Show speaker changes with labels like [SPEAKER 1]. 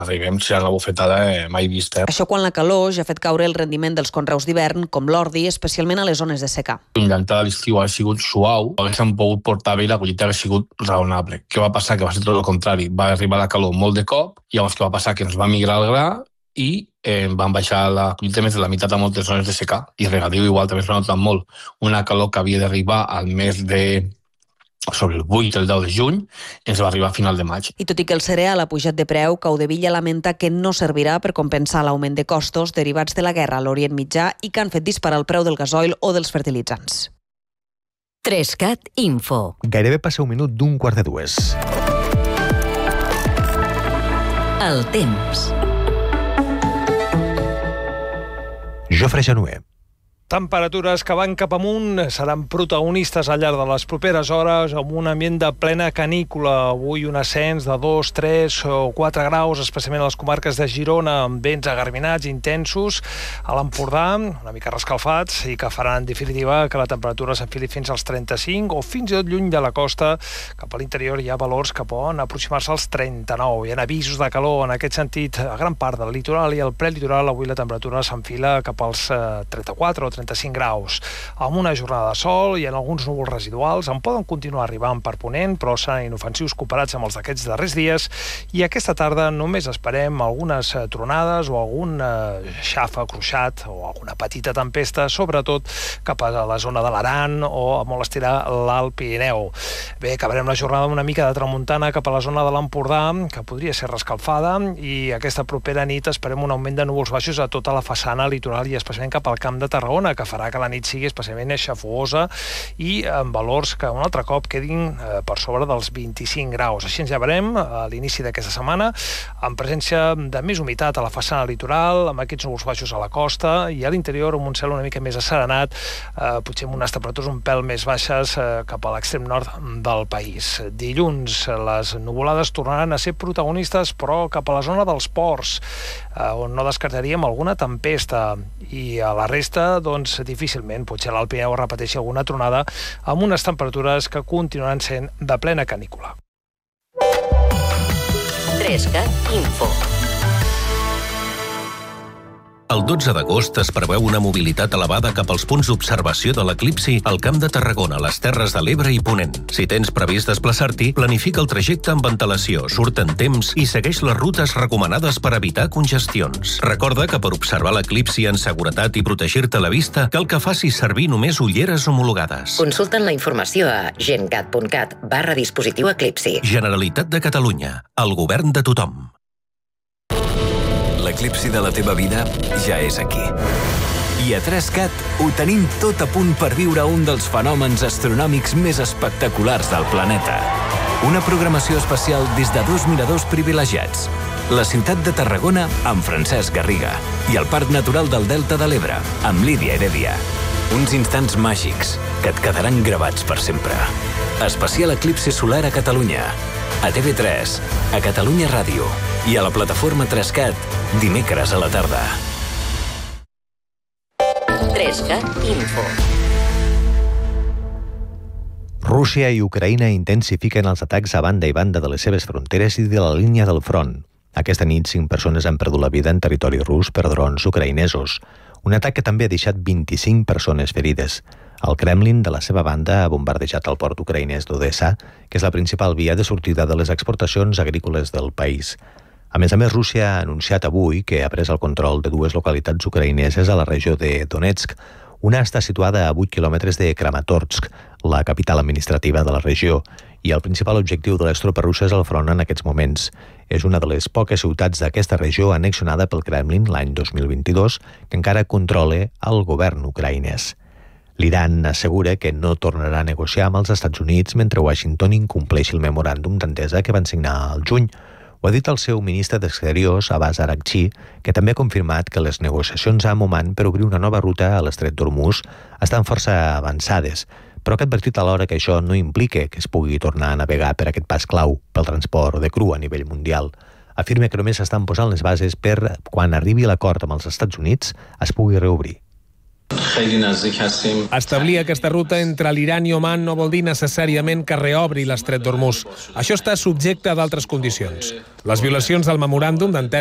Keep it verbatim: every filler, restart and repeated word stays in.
[SPEAKER 1] arribem si és la bufetada eh, mai vista.
[SPEAKER 2] Això quan la calor ja ha fet caure el rendiment dels conreus d'hivern, com l'ordi, especialment a les zones de secà.
[SPEAKER 1] L'entrada de l'estiu ha sigut suau, haguéssim pogut portar bé i la collita ha sigut raonable. Què va passar? Que va ser tot el contrari. Va arribar la calor molt de cop, i llavors què va passar? Que ens va migrar el gra i eh, van baixar la collita més de la meitat a moltes zones de secà. I regadiu igual també es va notar molt. Una calor que havia d'arribar al mes de sobre el vuit o el deu de juny, ens va arribar a final de maig.
[SPEAKER 2] I tot i que el cereal ha pujat de preu, Caudevilla lamenta que no servirà per compensar l'augment de costos derivats de la guerra a l'Orient Mitjà i que han fet disparar el preu del gasoil o dels fertilitzants.
[SPEAKER 3] Trescat Info.
[SPEAKER 4] Gairebé passa un minut d'un quart de dues.
[SPEAKER 3] El temps.
[SPEAKER 4] Jofre Januer.
[SPEAKER 5] Temperatures que van cap amunt seran protagonistes al llarg de les properes hores amb un ambient de plena canícula. Avui un ascens de dos, tres o quatre graus, especialment a les comarques de Girona, amb vents agarminats, intensos, a l'Empordà, una mica rescalfats, i que faran, en definitiva, que la temperatura s'enfili fins als trenta-cinc o fins i tot lluny de la costa. Cap a l'interior hi ha valors que poden aproximar-se als trenta-nou. Hi ha avisos de calor en aquest sentit a gran part del litoral i al prelitoral. Avui la temperatura s'enfila cap als eh, trenta-quatre o trenta-cinc graus. Amb una jornada de sol i en alguns núvols residuals en poden continuar arribant per ponent, però seran inofensius comparats amb els d'aquests darrers dies, i aquesta tarda només esperem algunes tronades o algun eh, xafa cruixat o alguna petita tempesta, sobretot cap a la zona de l'Aran o a molt estirar l'Alt Pirineu. Bé, acabarem la jornada amb una mica de tramuntana cap a la zona de l'Empordà, que podria ser rescalfada, i aquesta propera nit esperem un augment de núvols baixos a tota la façana litoral i especialment cap al Camp de Tarragona, que farà que la nit sigui especialment xafuosa i amb valors que un altre cop quedin eh, per sobre dels vint-i-cinc graus. Així ens llevarem a l'inici d'aquesta setmana amb presència de més humitat a la façana litoral, amb aquests núvols baixos a la costa i a l'interior amb un cel una mica més asserenat, eh, potser amb unes temperatures un pèl més baixes eh, cap a l'extrem nord del país. Dilluns les nuvolades tornaran a ser protagonistes, però cap a la zona dels ports, eh, on no descartaríem alguna tempesta, i a la resta, doncs, difícilment. Potser l'Alt Pirineu repeteixi alguna tronada amb unes temperatures que continuaran sent de plena canícula.
[SPEAKER 3] Trescat Info.
[SPEAKER 6] El dotze d'agost es preveu una mobilitat elevada cap als punts d'observació de l'eclipsi al Camp de Tarragona, les Terres de l'Ebre i Ponent. Si tens previst desplaçar-t'hi, planifica el trajecte amb antelació, surt en temps i segueix les rutes recomanades per evitar congestions. Recorda que per observar l'eclipsi en seguretat i protegir-te la vista, cal que facis servir només ulleres homologades.
[SPEAKER 3] Consulten la informació a gencat punt cat barra dispositiu eclipsi.
[SPEAKER 6] Generalitat de Catalunya, el govern de tothom.
[SPEAKER 7] L'eclipsi de la teva vida ja és aquí. I a Trescat ho tenim tot a punt per viure un dels fenòmens astronòmics més espectaculars del planeta. Una programació especial des de dos miradors privilegiats. La ciutat de Tarragona amb Francesc Garriga i el Parc Natural del Delta de l'Ebre amb Lídia Heredia. Uns instants màgics que et quedaran gravats per sempre. Especial eclipsi solar a Catalunya. A T V tres, a Catalunya Ràdio i a la plataforma Trescat, dimecres a la tarda.
[SPEAKER 3] Trescat Info.
[SPEAKER 4] Rússia i Ucraïna intensifiquen els atacs a banda i banda de les seves fronteres i de la línia del front. Aquesta nit, cinc persones han perdut la vida en territori rus per drons ucraïnesos. Un atac que també ha deixat vint-i-cinc persones ferides. El Kremlin, de la seva banda, ha bombardejat el port ucraïnès d'Odessa, que és la principal via de sortida de les exportacions agrícoles del país. A més a més, Rússia ha anunciat avui que ha pres el control de dues localitats ucraïneses a la regió de Donetsk. Una està situada a vuit quilòmetres de Kramatorsk, la capital administrativa de la regió, i el principal objectiu de les tropes russes al front en aquests moments. És una de les poques ciutats d'aquesta regió annexionada pel Kremlin l'any dos mil vint-i-dos que encara controla el govern ucraïnès. L'Iran assegura que no tornarà a negociar amb els Estats Units mentre Washington incompleixi el memoràndum d'entesa que van signar al juny. Ho ha dit el seu ministre d'Exteriors, Abbas Araghchi, que també ha confirmat que les negociacions amb Oman per obrir una nova ruta a l'estret d'Hormuz estan força avançades, però que ha advertit alhora que això no implica que es pugui tornar a navegar per aquest pas clau pel transport de cru a nivell mundial. Afirma que només s'estan posant les bases per, quan arribi l'acord amb els Estats Units, es pugui reobrir.
[SPEAKER 8] Establir aquesta ruta entre l'Iran i Oman no vol dir necessàriament que reobri l'estret d'Hormuz. Això està subjecte a d'altres condicions. Les violacions del memoràndum d'entesa